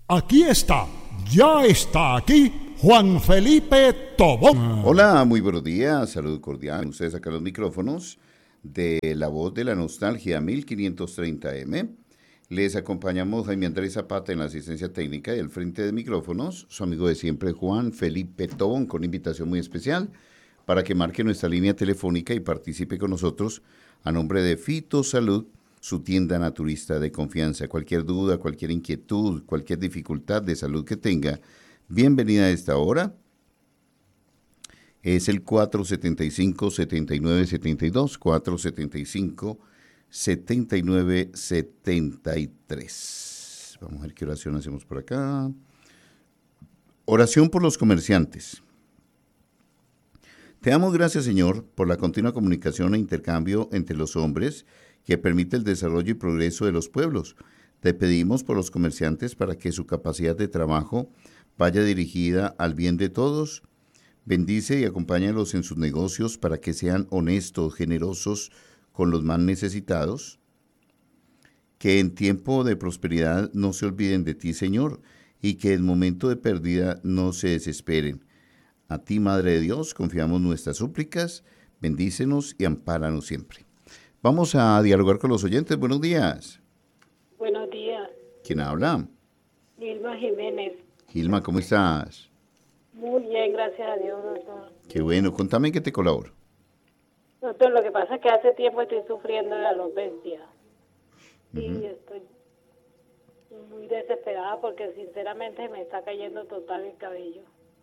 Aquí está, ya está aquí Juan Felipe Tobón. Hola, muy buenos días, salud cordial. Ustedes acá los micrófonos de La Voz de la Nostalgia 1530M. Les acompañamos Jaime Andrés Zapata en la asistencia técnica y al frente de micrófonos, su amigo de siempre Juan Felipe Tobón, con invitación muy especial para que marque nuestra línea telefónica y participe con nosotros a nombre de Fito Salud, su tienda naturista de confianza. Cualquier duda, cualquier inquietud, cualquier dificultad de salud que tenga, bienvenida a esta hora. Es el 475-7972, 475-7973. Vamos a ver qué oración hacemos por acá. Oración por los comerciantes. Te damos gracias, Señor, por la continua comunicación e intercambio entre los hombres que permite el desarrollo y progreso de los pueblos. Te pedimos por los comerciantes para que su capacidad de trabajo vaya dirigida al bien de todos. Bendice y acompáñalos en sus negocios para que sean honestos, generosos con los más necesitados. Que en tiempo de prosperidad no se olviden de ti, Señor, y que en momento de pérdida no se desesperen. A ti, Madre de Dios, confiamos nuestras súplicas. Bendícenos y ampáranos siempre. Vamos a dialogar con los oyentes. Buenos días. Buenos días. ¿Quién habla? Gilma Jiménez. Gilma, ¿cómo estás? Muy bien, gracias a Dios, doctor. Qué bueno. Contame en qué te colaboro. Doctor, lo que pasa es que hace tiempo estoy sufriendo de alopecia. Y estoy muy desesperada porque sinceramente me está cayendo total el cabello.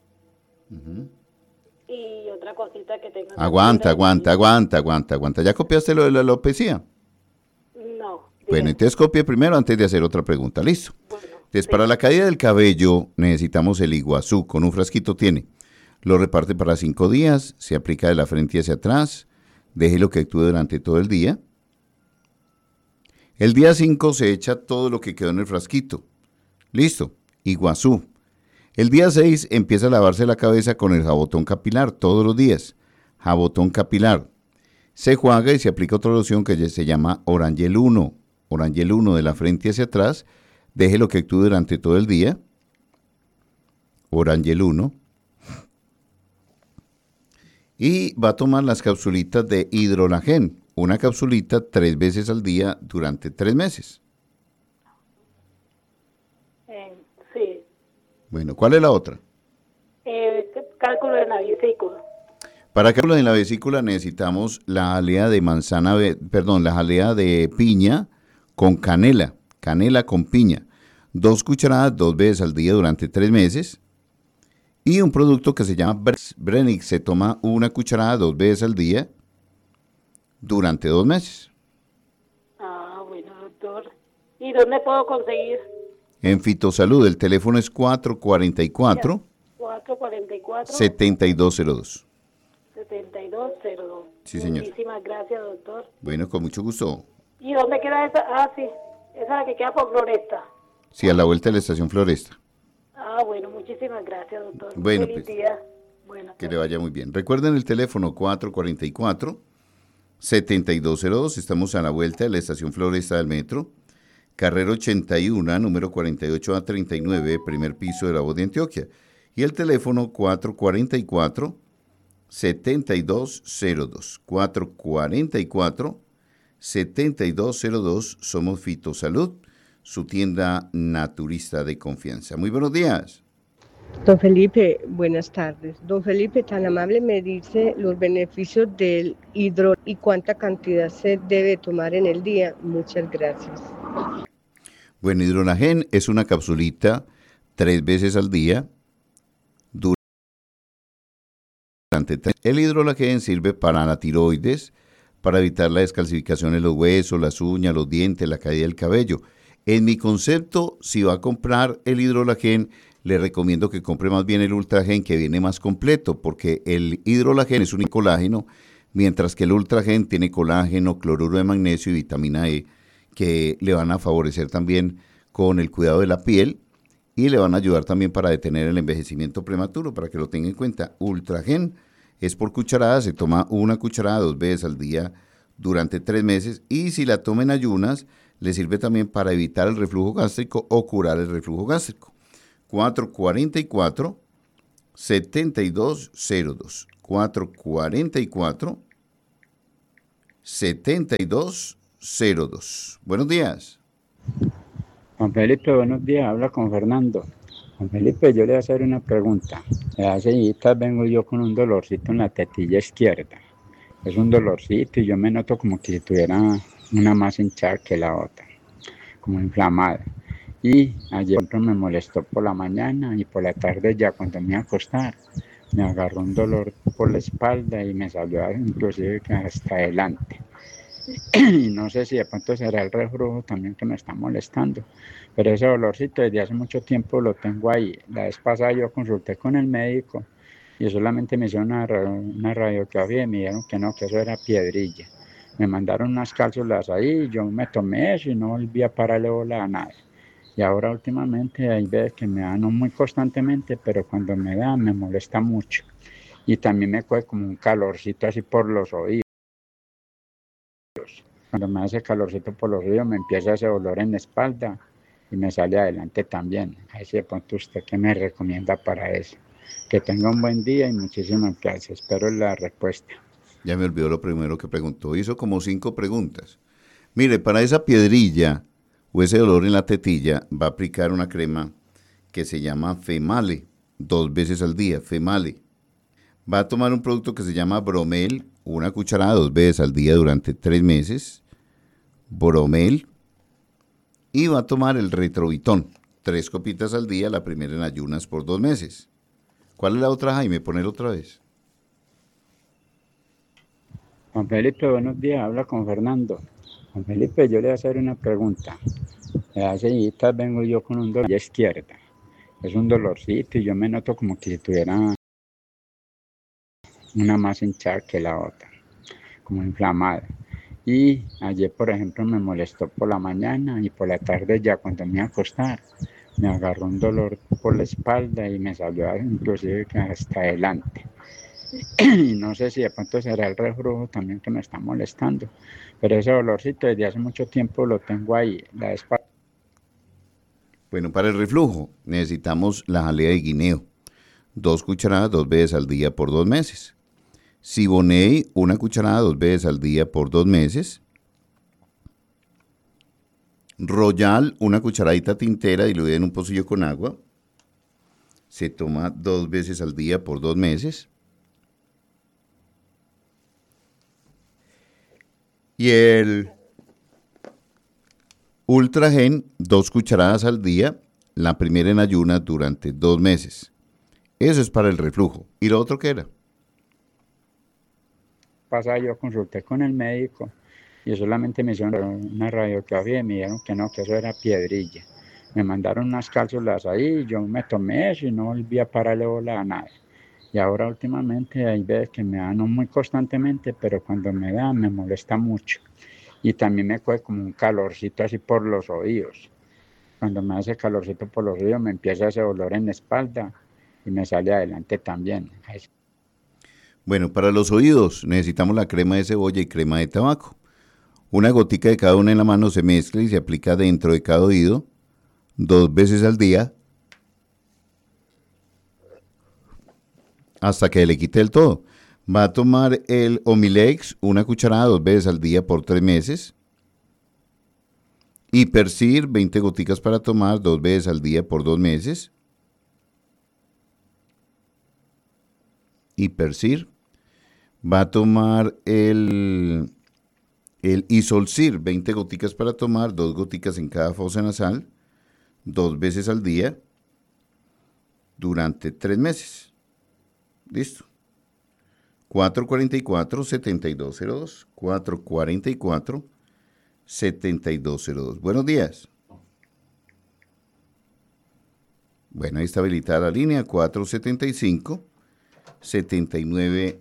Y otra cosita que tengo... Aguanta. ¿Ya copiaste lo de la alopecia? No. Bueno, entonces copie primero antes de hacer otra pregunta. ¿Listo? Bueno, Entonces, para la caída del cabello necesitamos el Iguazú. Con un frasquito tiene. Lo reparte para 5 días. Se aplica de la frente hacia atrás. Déjelo que actúe durante todo el día. El día 5 se echa todo lo que quedó en el frasquito. Listo. Iguazú. El día 6 empieza a lavarse la cabeza con el jabotón capilar todos los días. Jabotón capilar. Se juega y se aplica otra loción que se llama Orangel 1. Orangel 1 de la frente hacia atrás. Déjelo que actúe durante todo el día. Orangel 1. Y va a tomar las capsulitas de hidrolagen. Una capsulita 3 veces al día durante 3 meses. Sí. Bueno, ¿cuál es la otra? Cálculo de la vesícula. Para cálculo de la vesícula necesitamos la jalea de la jalea de piña con canela con piña. 2 cucharadas 2 veces al día durante 3 meses. Y un producto que se llama Brenix, se toma 1 cucharada 2 veces al día durante 2 meses. Ah, bueno, doctor. ¿Y dónde puedo conseguir? En Fitosalud, el teléfono es 444 7202. 7202. Sí, señor. Muchísimas gracias, doctor. Bueno, con mucho gusto. ¿Y dónde queda esa? Ah, sí. Esa es la que queda por Floresta. Sí, a la vuelta de la estación Floresta. Ah, bueno, muchísimas gracias, doctor. Bueno, Feliz pues, día. Bueno, que le vaya muy bien. Recuerden el teléfono 444-7202. Estamos a la vuelta de la estación Floresta del metro. Carrera 81, número 48A39, primer piso de La Voz de Antioquia. Y el teléfono 444-7202. 444-7202. Somos Fitosalud, su tienda naturista de confianza. Muy buenos días. Don Felipe, buenas tardes. Don Felipe, tan amable, me dice los beneficios del hidro y cuánta cantidad se debe tomar en el día. Muchas gracias. Bueno, hidrolagen es una capsulita 3 veces al día. El hidrolagen sirve para la tiroides, para evitar la descalcificación de los huesos, las uñas, los dientes, la caída del cabello. En mi concepto, si va a comprar el hidrolagen, le recomiendo que compre más bien el ultragen, que viene más completo, porque el hidrolagen es un colágeno, mientras que el ultragen tiene colágeno, cloruro de magnesio y vitamina E, que le van a favorecer también con el cuidado de la piel y le van a ayudar también para detener el envejecimiento prematuro, para que lo tenga en cuenta. Ultragen es por cucharada, se toma 1 cucharada 2 veces al día durante 3 meses, y si la toma en ayunas, Le sirve también para evitar el reflujo gástrico o curar el reflujo gástrico. 444-7202. 444-7202. Buenos días. Juan Felipe, buenos días. Habla con Fernando. Juan Felipe, yo le voy a hacer una pregunta. Hace días vengo yo con un dolorcito en la tetilla izquierda. Es un dolorcito y yo me noto como que si tuviera una más hinchada que la otra, como inflamada. Y ayer me molestó por la mañana y por la tarde ya cuando me iba a acostar, me agarró un dolor por la espalda y me salió inclusive hasta adelante. Y no sé si de pronto será el reflujo también que me está molestando, pero ese dolorcito desde hace mucho tiempo lo tengo ahí. La vez pasada yo consulté con el médico y solamente me hicieron una radiografía y me dijeron que no, que eso era piedrilla. Me mandaron unas cápsulas ahí y yo me tomé eso y no volví a pararle bola a nada. Y ahora últimamente hay veces que me da, no muy constantemente, pero cuando me da me molesta mucho. Y también me coge como un calorcito así por los oídos. Cuando me hace calorcito por los oídos me empieza ese dolor en la espalda y me sale adelante también. Ahí se pronto usted qué me recomienda para eso. Que tenga un buen día y muchísimas gracias. Espero la respuesta. Ya me olvidó lo primero que preguntó. Hizo como 5 preguntas. Mire, para esa piedrilla o ese dolor en la tetilla va a aplicar una crema que se llama Female, 2 veces al día, Female. Va a tomar un producto que se llama Bromel, una cucharada 2 veces al día durante 3 meses, Bromel, y va a tomar el Retrovitón, 3 copitas al día, la primera en ayunas por 2 meses. ¿Cuál es la otra, Jaime? Poner otra vez. Juan Felipe, buenos días. Habla con Fernando. Juan Felipe, yo le voy a hacer una pregunta. Hace días vengo yo con un dolor en la izquierda. Es un dolorcito y yo me noto como que si tuviera una más hinchada que la otra, como inflamada. Y ayer, por ejemplo, me molestó por la mañana y por la tarde ya cuando me iba a acostar, me agarró un dolor por la espalda y me salió inclusive hasta adelante. Y no sé si de pronto será el reflujo también que me está molestando, pero ese dolorcito desde hace mucho tiempo lo tengo ahí. La espalda. Bueno, para el reflujo necesitamos la jalea de guineo, 2 cucharadas 2 veces al día por 2 meses. Siboney, 1 cucharada 2 veces al día por 2 meses. Royal, 1 cucharadita tintera diluida en un pocillo con agua. Se toma 2 veces al día por 2 meses. Y el Ultragen, 2 cucharadas al día, la primera en ayunas durante 2 meses. Eso es para el reflujo. ¿Y lo otro qué era? Pasada yo consulté con el médico y solamente me hicieron una radiografía y me dijeron que no, que eso era piedrilla. Me mandaron unas cápsulas ahí y yo me tomé eso y no volví a pararle bola a nada. Y ahora últimamente hay veces que me da, no muy constantemente, pero cuando me da me molesta mucho. Y también me coge como un calorcito así por los oídos. Cuando me hace calorcito por los oídos me empieza ese dolor en la espalda y me sale adelante también. Bueno, para los oídos necesitamos la crema de cebolla y crema de tabaco. 1 gotica de cada una en la mano se mezcla y se aplica dentro de cada oído 2 veces al día hasta que le quite el todo. Va a tomar el Omilex, 1 cucharada 2 veces al día por 3 meses. Hipercir, 20 goticas para tomar 2 veces al día por 2 meses. Hipercir. Va a tomar el Isolcir, 20 goticas para tomar, 2 goticas en cada fosa nasal, 2 veces al día, durante 3 meses. Listo. 444-7202. 444-7202. Buenos días. Bueno, ahí está habilitada la línea 475-7972,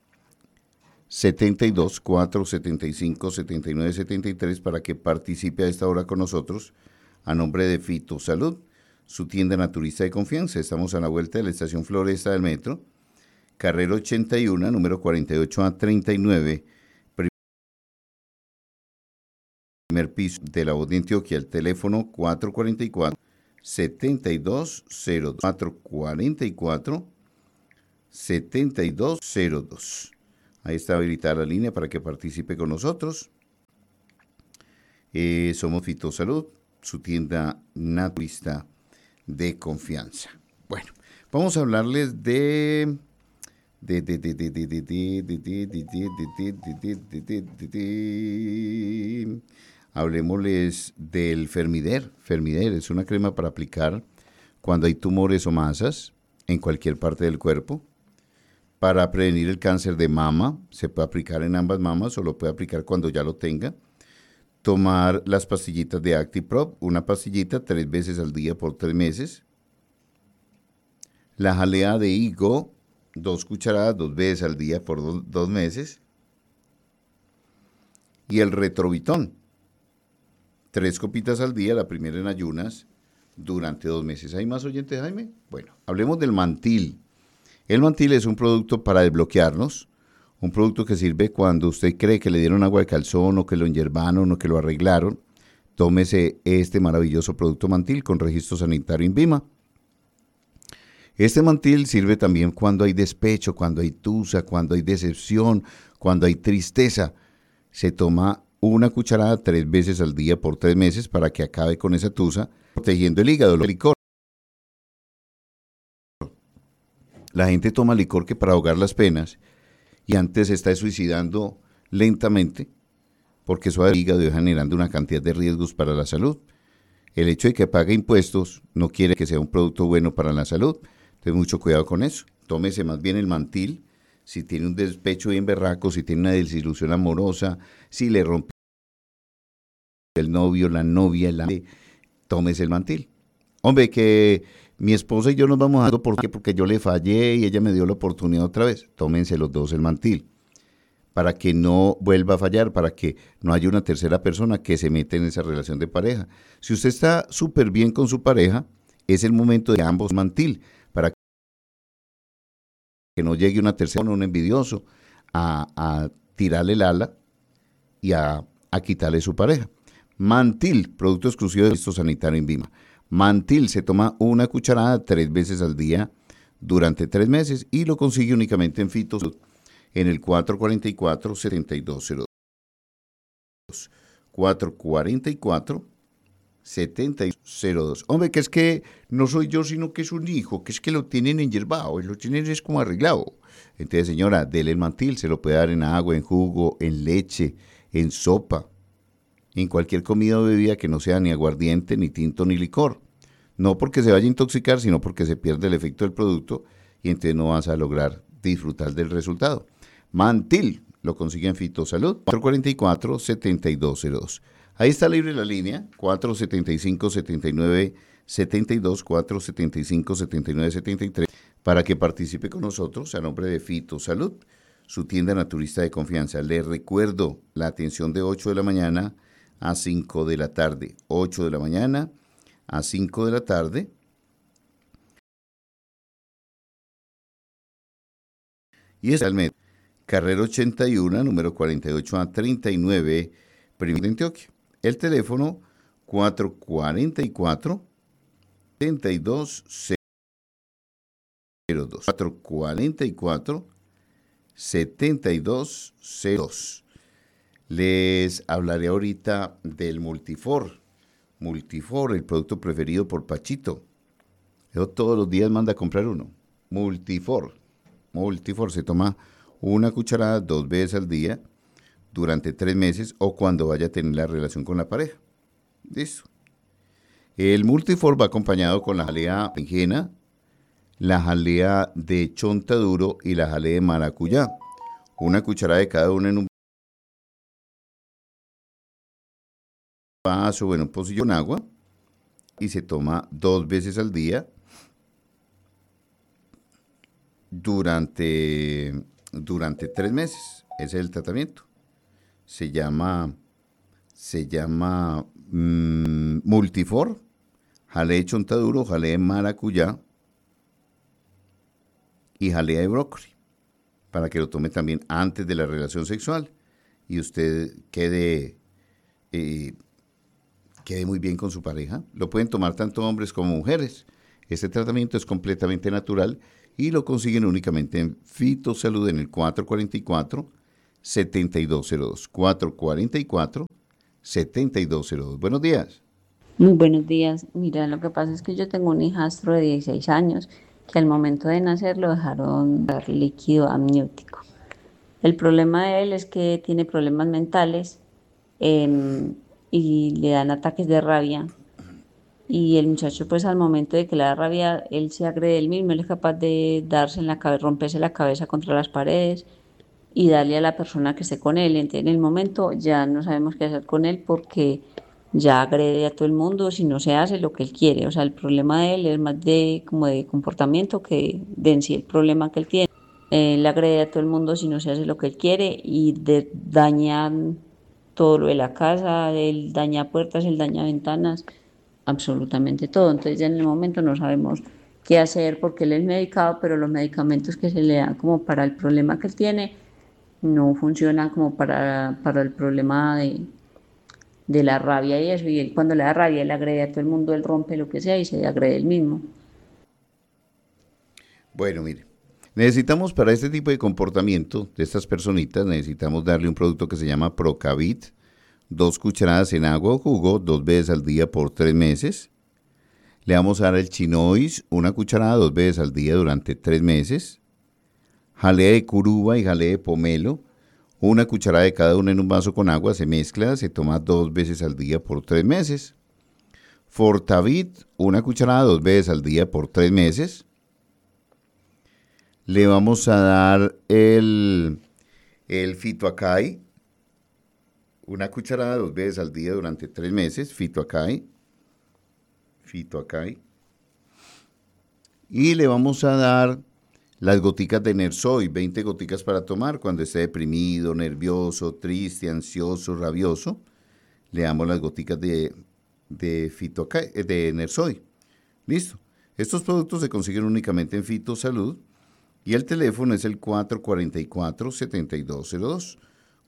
475-7973 para que participe a esta hora con nosotros a nombre de Fitosalud, su tienda naturista de confianza. Estamos a la vuelta de la estación Floresta del Metro, carrera 81, número 48A39, primer piso de La Voz de Antioquia, el teléfono 444-7202. 444-7202. Ahí está habilitada la línea para que participe con nosotros. Somos Fitosalud, su tienda naturista de confianza. Bueno, vamos a hablarles hablemosles del Fermider. Fermider es una crema para aplicar cuando hay tumores o masas en cualquier parte del cuerpo. Para prevenir el cáncer de mama, se puede aplicar en ambas mamas o lo puede aplicar cuando ya lo tenga. Tomar las pastillitas de ActiProp, una pastillita 3 veces al día por 3 meses. La jalea de higo, 2 cucharadas 2 veces al día por 2 meses. Y el Retrovitón, 3 copitas al día, la primera en ayunas, durante 2 meses. ¿Hay más oyentes, Jaime? Bueno, hablemos del Mantil. El Mantil es un producto para desbloquearnos, un producto que sirve cuando usted cree que le dieron agua de calzón o que lo enyerbaron o que lo arreglaron. Tómese este maravilloso producto Mantil con registro sanitario INVIMA. Este Mantil sirve también cuando hay despecho, cuando hay tusa, cuando hay decepción, cuando hay tristeza. Se toma una cucharada 3 veces al día por 3 meses para que acabe con esa tusa, protegiendo el hígado, el licor. La gente toma licor que para ahogar las penas y antes se está suicidando lentamente porque eso al hígado y generando una cantidad de riesgos para la salud. El hecho de que pague impuestos no quiere que sea un producto bueno para la salud. Entonces, mucho cuidado con eso. Tómese más bien el Mantil. Si tiene un despecho bien berraco, si tiene una desilusión amorosa, si le rompe el novio, la novia, tómese el Mantil. Hombre, que mi esposa y yo nos vamos a dar porque yo le fallé y ella me dio la oportunidad otra vez. Tómense los dos el Mantil para que no vuelva a fallar, para que no haya una tercera persona que se meta en esa relación de pareja. Si usted está súper bien con su pareja, es el momento de ambos Mantil, para que no llegue una tercera, un envidioso, a tirarle el ala y a quitarle su pareja. Mantil, producto exclusivo de registro sanitario INVIMA. Mantil se toma una cucharada 3 veces al día durante 3 meses y lo consigue únicamente en Fitosalud en el 444-7202. 444-7202. Hombre, que es que no soy yo, sino que es un hijo, que es que lo tienen enyerbado, y lo tienen es como arreglado. Entonces, señora, dele el Mantil, se lo puede dar en agua, en jugo, en leche, en sopa, en cualquier comida o bebida que no sea ni aguardiente, ni tinto, ni licor. No porque se vaya a intoxicar, sino porque se pierde el efecto del producto y entonces no vas a lograr disfrutar del resultado. Mantil lo consigue en Fitosalud, 444-7202. Ahí está libre la línea, 475-7972, 475-7973, para que participe con nosotros a nombre de Fitosalud, su tienda naturista de confianza. Les recuerdo la atención de 8 de la mañana a 5 de la tarde. 8 de la mañana a 5 de la tarde. Y es al mes. Carrera 81, número 48A39, Primera de Antioquia. El teléfono 444-7202. 444-7202. Les hablaré ahorita del Multifor. Multifor, el producto preferido por Pachito. Yo todos los días manda a comprar uno. Multifor. Multifor se toma una cucharada 2 veces al día durante 3 meses o cuando vaya a tener la relación con la pareja. Listo. El Multifor va acompañado con la jalea berenjena, la jalea de chontaduro y la jalea de maracuyá. Una cucharada de cada una en un vaso o en un pocillo con agua y se toma 2 veces al día durante 3 meses. Ese es el tratamiento. Se llama Multifor, jalea de chontaduro, jalea de maracuyá y jalea de brócoli, para que lo tome también antes de la relación sexual y usted quede quede muy bien con su pareja. Lo pueden tomar tanto hombres como mujeres. Este tratamiento es completamente natural y lo consiguen únicamente en Fitosalud en el 444-7202. 444-7202. Buenos días. Muy buenos días. Mira, lo que pasa es que yo tengo un hijastro de 16 años que al momento de nacer lo dejaron dar líquido amniótico. El problema de él es que tiene problemas mentales em, y le dan ataques de rabia. Y el muchacho, pues al momento de que le da rabia, él se agrede él mismo, él es capaz de darse en la cabeza, romperse la cabeza contra las paredes y darle a la persona que esté con él. Entonces, en el momento ya no sabemos qué hacer con él porque ya agrede a todo el mundo si no se hace lo que él quiere. O sea, el problema de él es más de como de comportamiento que de en sí el problema que él tiene. Él agrede a todo el mundo si no se hace lo que él quiere y daña todo lo de la casa, él daña puertas, él daña ventanas, absolutamente todo. Entonces ya en el momento no sabemos qué hacer porque él es medicado, pero los medicamentos que se le dan como para el problema que él tiene no funcionan como para el problema de la rabia y eso. Y él cuando le da rabia, él agrede a todo el mundo, él rompe lo que sea y se agrede él mismo. Bueno, mire, necesitamos para este tipo de comportamiento de estas personitas, necesitamos darle un producto que se llama Procavit, 2 cucharadas en agua o jugo, 2 veces al día por 3 meses. Le vamos a dar el Chinois, 1 cucharada 2 veces al día durante 3 meses. Jalea de curuba y jalea de pomelo, 1 cucharada de cada una en un vaso con agua, se mezcla, se toma 2 veces al día por 3 meses. Fortavit, 1 cucharada 2 veces al día por 3 meses. Le vamos a dar el Fitoacay, 1 cucharada 2 veces al día durante 3 meses, Fitoacay. Y le vamos a dar las goticas de Nersoy, 20 goticas para tomar cuando esté deprimido, nervioso, triste, ansioso, rabioso. Le damos las goticas de Nersoy. Listo. Estos productos se consiguen únicamente en Fitosalud y el teléfono es el 444-7202.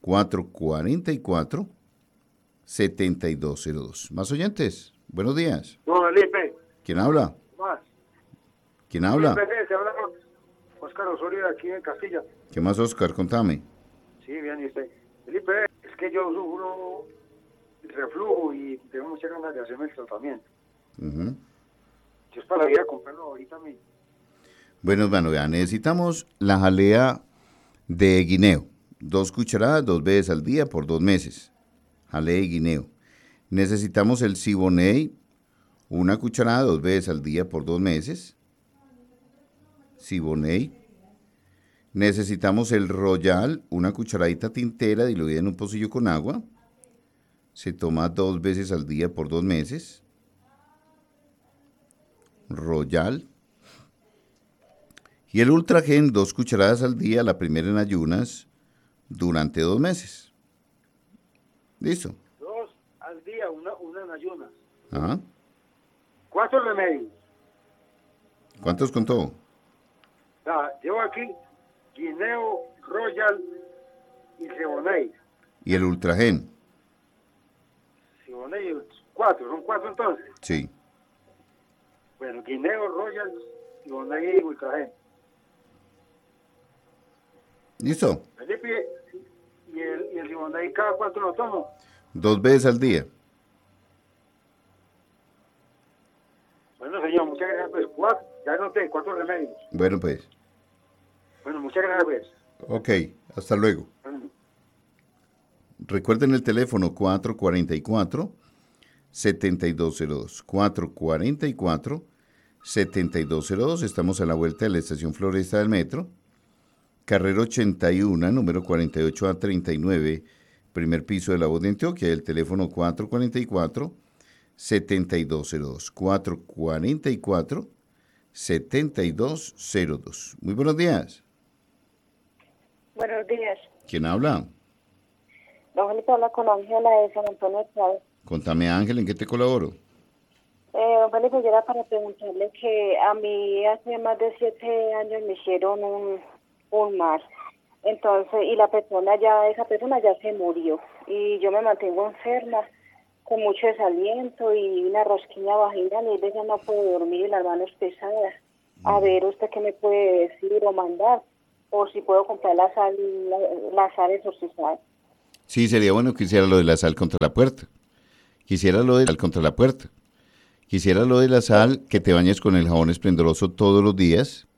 444-7202. ¿Más oyentes? Buenos días. No, Felipe. ¿Quién habla? Más. ¿Quién habla? Felipe, te habla Oscar Osorio de aquí en Castilla. ¿Qué más, Oscar? Contame. Sí, bien, y usted. Felipe, es que yo sufro reflujo y tengo muchas ganas de hacerme el tratamiento. Uh-huh. Yo es para ir a comprarlo ahorita mismo. Bueno, hermano, ya necesitamos la jalea de guineo. 2 cucharadas 2 veces al día por 2 meses. Jalea de guineo. Necesitamos el Siboney, 1 cucharada 2 veces al día por 2 meses. Siboney. Necesitamos el Royal, 1 cucharadita tintera diluida en un pocillo con agua. Se toma 2 veces al día por 2 meses. Royal. Y el Ultragen, 2 cucharadas al día, la primera en ayunas, durante 2 meses. ¿Listo? 2 al día, una en ayunas. Ajá. 4 remedios. ¿Cuántos contó? Llevo aquí Guineo, Royal y Siboney. ¿Y el Ultragen? Siboney, 4, son 4 entonces. Sí. Bueno, Guineo, Royal, Siboney y Ultragen. ¿Listo? Felipe, ¿y el Siboney cada cuánto lo tomo? 2 veces al día. Bueno, señor, muchas gracias, pues 4, ya noté 4 remedios. Bueno, pues. Bueno, muchas gracias, pues. Ok, hasta luego. Bueno. Recuerden el teléfono 444-7202. 444-7202. Estamos a la vuelta de la estación Floresta del Metro. Carrera 81, número 48A39, primer piso de La Voz de Antioquia. El teléfono 444-7202. 444-7202. Muy buenos días. Buenos días. ¿Quién habla? Don Felipe habla con Ángela de San Antonio de Chávez. Contame, Ángel, ¿en qué te colaboro? Don Felipe, yo era para preguntarle que a mí hace más de 7 años me hicieron un mar. Entonces, y esa persona ya se murió. Y yo me mantengo enferma con mucho desaliento y una rosquilla vaginal, y a veces no puedo dormir y las manos pesadas. A ver, ¿usted qué me puede decir o mandar? O si puedo comprar la sal exorcizada. Sí, sería bueno que hiciera lo de la sal contra la puerta. Quisiera lo de la sal contra la puerta. Quisiera lo de la sal, que te bañes con el jabón esplendoroso todos los días.